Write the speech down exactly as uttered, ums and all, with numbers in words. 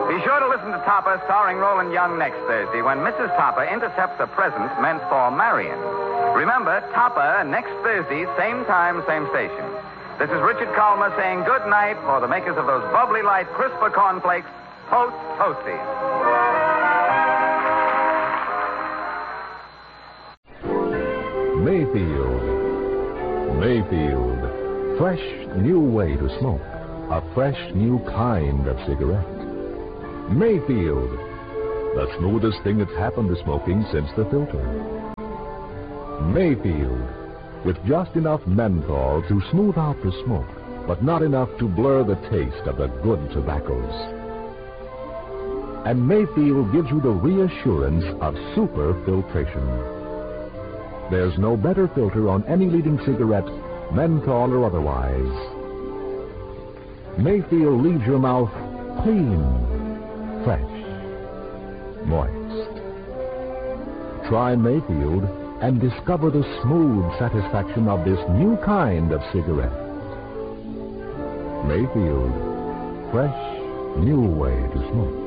Be sure to listen to Topper starring Roland Young next Thursday when Missus Topper intercepts a present meant for Marion. Remember, Topper next Thursday, same time, same station. This is Richard Kalmer saying good night for the makers of those bubbly light crisper cornflakes, Toast Toasties. Mayfield. Mayfield. Fresh new way to smoke. A fresh new kind of cigarette. Mayfield. The smoothest thing that's happened to smoking since the filter. Mayfield. With just enough menthol to smooth out the smoke, but not enough to blur the taste of the good tobaccos. And Mayfield gives you the reassurance of super filtration. There's no better filter on any leading cigarette, menthol or otherwise. Mayfield leaves your mouth clean, fresh, moist. Try Mayfield and discover the smooth satisfaction of this new kind of cigarette. Mayfield, fresh, new way to smoke.